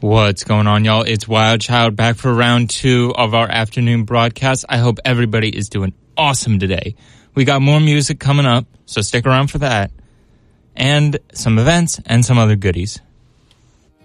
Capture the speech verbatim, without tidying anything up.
What's going on, y'all? It's Wild Child back for round two of our afternoon broadcast. I hope everybody is doing awesome today. We got more music coming up, so stick around for that. And some events and some other goodies.